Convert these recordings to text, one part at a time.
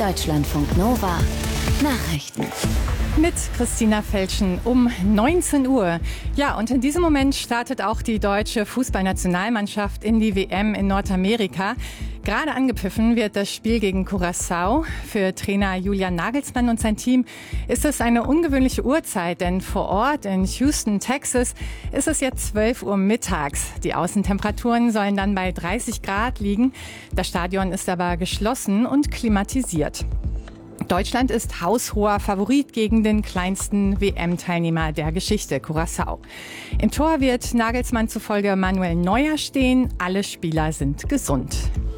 Deutschlandfunk Nova Nachrichten. Mit Christina Felschen um 19 Uhr. Ja, und in diesem Moment startet auch die deutsche Fußballnationalmannschaft in die WM in Nordamerika. Gerade angepfiffen wird das Spiel gegen Curaçao. Für Trainer Julian Nagelsmann und sein Team ist es eine ungewöhnliche Uhrzeit, denn vor Ort in Houston, Texas, ist es jetzt 12 Uhr mittags. Die Außentemperaturen sollen dann bei 30 Grad liegen. Das Stadion ist aber geschlossen und klimatisiert. Deutschland ist haushoher Favorit gegen den kleinsten WM-Teilnehmer der Geschichte, Curaçao. Im Tor wird Nagelsmann zufolge Manuel Neuer stehen. Alle Spieler sind gesund.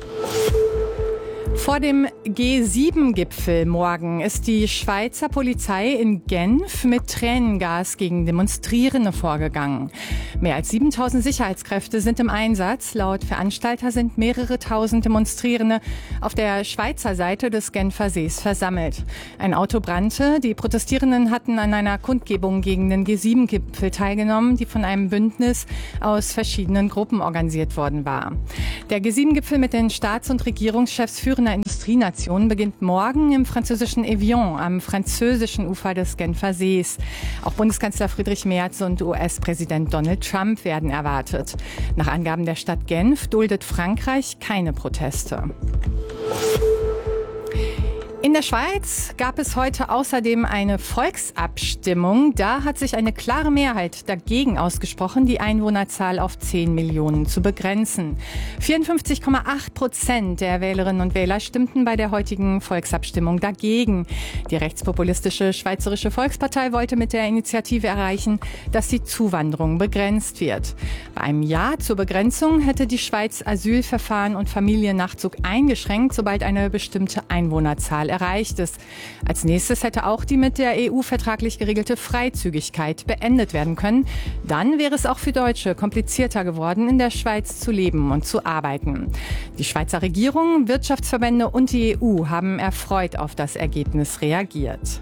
Vor dem G7-Gipfel morgen ist die Schweizer Polizei in Genf mit Tränengas gegen Demonstrierende vorgegangen. Mehr als 7.000 Sicherheitskräfte sind im Einsatz. Laut Veranstalter sind mehrere tausend Demonstrierende auf der Schweizer Seite des Genfer Sees versammelt. Ein Auto brannte. Die Protestierenden hatten an einer Kundgebung gegen den G7-Gipfel teilgenommen, die von einem Bündnis aus verschiedenen Gruppen organisiert worden war. Der G7-Gipfel mit den Staats- und Regierungschefs führender Industrienationen beginnt morgen im französischen Evian am französischen Ufer des Genfer Sees. Auch Bundeskanzler Friedrich Merz und US-Präsident Donald Trump werden erwartet. Nach Angaben der Stadt Genf duldet Frankreich keine Proteste. In der Schweiz gab es heute außerdem eine Volksabstimmung. Da hat sich eine klare Mehrheit dagegen ausgesprochen, die Einwohnerzahl auf 10 Millionen zu begrenzen. 54,8% der Wählerinnen und Wähler stimmten bei der heutigen Volksabstimmung dagegen. Die rechtspopulistische Schweizerische Volkspartei wollte mit der Initiative erreichen, dass die Zuwanderung begrenzt wird. Bei einem Ja zur Begrenzung hätte die Schweiz Asylverfahren und Familiennachzug eingeschränkt, sobald eine bestimmte Einwohnerzahl erreicht ist. Als nächstes hätte auch die mit der EU vertraglich geregelte Freizügigkeit beendet werden können. Dann wäre es auch für Deutsche komplizierter geworden, in der Schweiz zu leben und zu arbeiten. Die Schweizer Regierung, Wirtschaftsverbände und die EU haben erfreut auf das Ergebnis reagiert.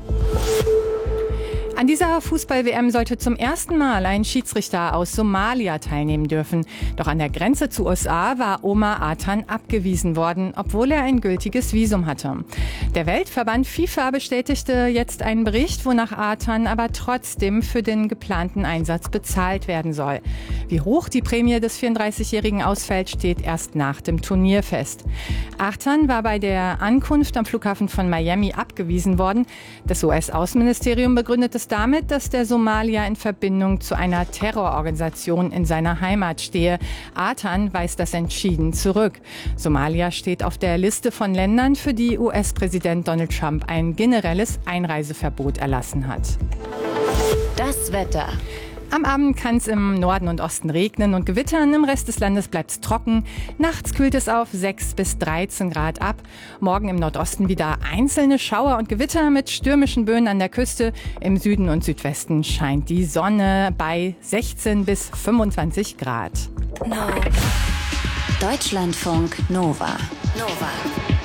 An dieser Fußball-WM sollte zum ersten Mal ein Schiedsrichter aus Somalia teilnehmen dürfen. Doch an der Grenze zu USA war Omar Atan abgewiesen worden, obwohl er ein gültiges Visum hatte. Der Weltverband FIFA bestätigte jetzt einen Bericht, wonach Atan aber trotzdem für den geplanten Einsatz bezahlt werden soll. Wie hoch die Prämie des 34-Jährigen ausfällt, steht erst nach dem Turnier fest. Atan war bei der Ankunft am Flughafen von Miami abgewiesen worden. Das US-Außenministerium begründet es damit, dass der Somalier in Verbindung zu einer Terrororganisation in seiner Heimat stehe. Atan weist das entschieden zurück. Somalia steht auf der Liste von Ländern, für die US-Präsident Donald Trump ein generelles Einreiseverbot erlassen hat. Das Wetter. Am Abend kann es im Norden und Osten regnen und gewittern. Im Rest des Landes bleibt es trocken. Nachts kühlt es auf 6 bis 13 Grad ab. Morgen im Nordosten wieder einzelne Schauer und Gewitter mit stürmischen Böen an der Küste. Im Süden und Südwesten scheint die Sonne bei 16 bis 25 Grad. Deutschlandfunk Nova.